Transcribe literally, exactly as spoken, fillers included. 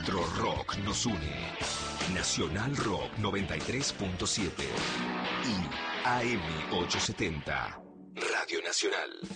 Nuestro rock nos une. Nacional Rock noventa y tres punto siete y A M ochocientos setenta. Radio Nacional.